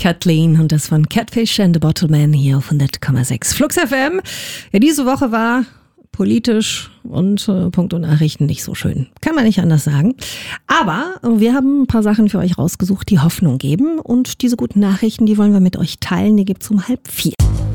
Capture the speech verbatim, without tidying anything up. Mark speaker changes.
Speaker 1: Kathleen und das von Catfish and the Bottleman hier auf hundert Komma sechs Flux F M. Ja, diese Woche war politisch und äh, Punkt und Nachrichten nicht so schön. Kann man nicht anders sagen. Aber wir haben ein paar Sachen für euch rausgesucht, die Hoffnung geben. Und diese guten Nachrichten, die wollen wir mit euch teilen. Die gibt's um halb vier.